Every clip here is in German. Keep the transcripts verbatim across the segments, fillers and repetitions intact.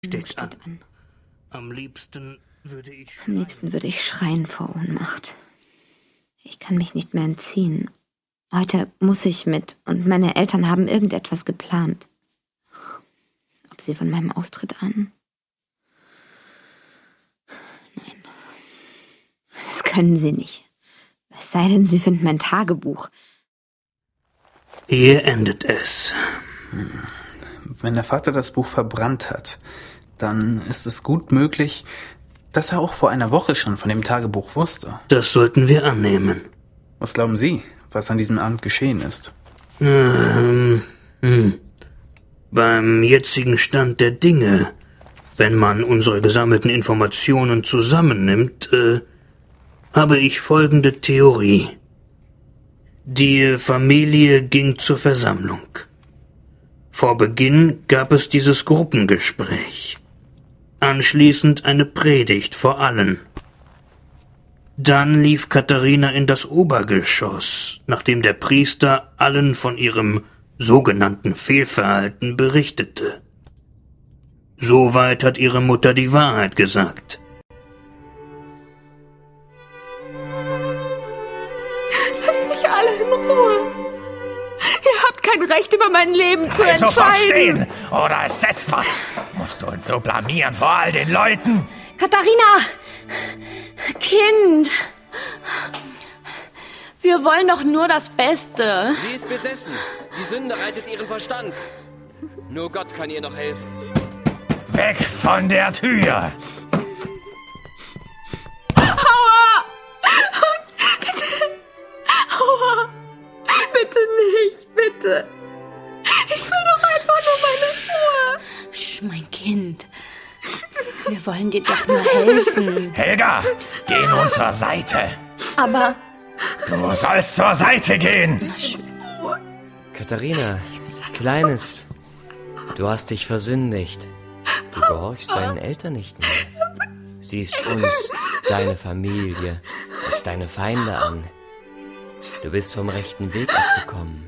Steht, steht an. an. Am liebsten würde ich Am liebsten würde ich schreien vor Ohnmacht. Ich kann mich nicht mehr entziehen. Heute muss ich mit und meine Eltern haben irgendetwas geplant. Ob sie von meinem Austritt ahnen? Nein. Das können sie nicht. Es sei denn, sie finden mein Tagebuch. Hier endet es. Wenn der Vater das Buch verbrannt hat, dann ist es gut möglich, dass er auch vor einer Woche schon von dem Tagebuch wusste. Das sollten wir annehmen. Was glauben Sie, was an diesem Abend geschehen ist? Ähm, hm. Beim jetzigen Stand der Dinge, wenn man unsere gesammelten Informationen zusammennimmt, äh, habe ich folgende Theorie. Die Familie ging zur Versammlung. Vor Beginn gab es dieses Gruppengespräch. Anschließend eine Predigt vor allen. Dann lief Katharina in das Obergeschoss, nachdem der Priester allen von ihrem sogenannten Fehlverhalten berichtete. Soweit hat ihre Mutter die Wahrheit gesagt. Lasst mich alle in Ruhe. Ihr habt kein Recht, über mein Leben zu entscheiden. Sofort stehen, oder es setzt was. Musst du uns so blamieren vor all den Leuten? Katharina! Kind! Wir wollen doch nur das Beste. Sie ist besessen. Die Sünde reitet ihren Verstand. Nur Gott kann ihr noch helfen. Weg von der Tür! Aua! Aua! Bitte nicht, bitte. Ich will doch einfach nur meine Ruhe. Sch, mein Kind. Wir wollen dir doch nur helfen. Helga, geh nun zur Seite. Aber... Du sollst zur Seite gehen. Katharina, Kleines, du hast dich versündigt. Du gehorchst deinen Eltern nicht mehr. Siehst uns, deine Familie, als deine Feinde an. Du bist vom rechten Weg abgekommen.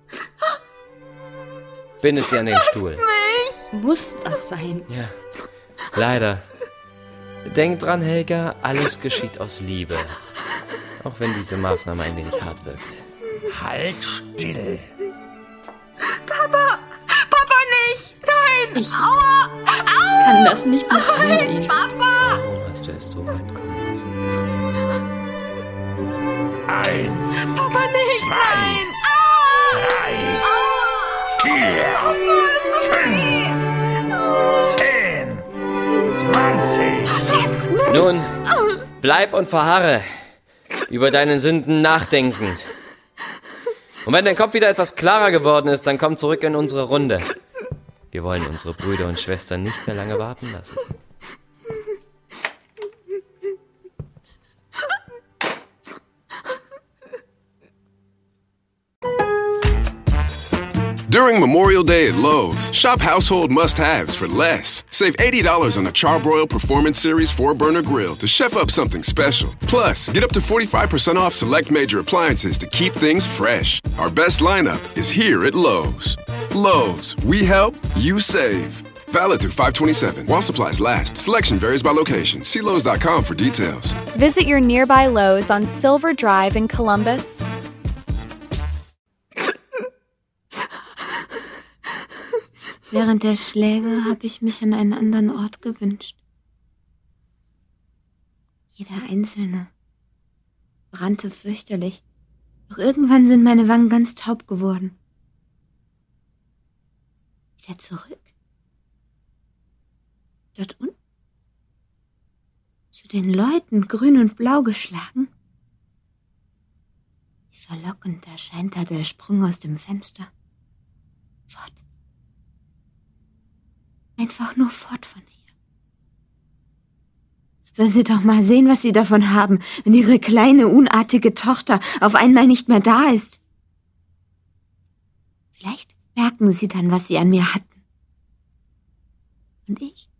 Bindet sie an den Stuhl. Muss das sein? Ja, leider. Denk dran, Helga, alles geschieht aus Liebe. Auch wenn diese Maßnahme ein wenig hart wirkt. Halt still. Papa! Papa nicht! Nein! Ich Aua! Aua! kann das nicht mit Nein, Papa! Warum hast du es so weit kommen lassen? Eins, Papa nicht! zwei, Nein! Ah! drei, Ah! vier, Papa, das tut weh! zehn, zwanzig. Nun, bleib und verharre, über deine Sünden nachdenkend. Und wenn dein Kopf wieder etwas klarer geworden ist, dann komm zurück in unsere Runde. Wir wollen unsere Brüder und Schwestern nicht mehr lange warten lassen. During Memorial Day at Lowe's, shop household must-haves for less. Save eighty dollars on a Charbroil Performance Series four burner grill to chef up something special. Plus, get up to forty-five percent off select major appliances to keep things fresh. Our best lineup is here at Lowe's. Lowe's, we help, you save. Valid through five twenty-seven. While supplies last. Selection varies by location. See Lowe's dot com for details. Visit your nearby Lowe's on Silver Drive in Columbus. Während der Schläge habe ich mich an einen anderen Ort gewünscht. Jeder einzelne brannte fürchterlich. Doch irgendwann sind meine Wangen ganz taub geworden. Wieder zurück. Dort unten. Zu den Leuten, grün und blau geschlagen. Wie verlockend erscheint da der Sprung aus dem Fenster. Fort. Einfach nur fort von hier. Sollen Sie doch mal sehen, was Sie davon haben, wenn Ihre kleine, unartige Tochter auf einmal nicht mehr da ist. Vielleicht merken Sie dann, was Sie an mir hatten. Und ich?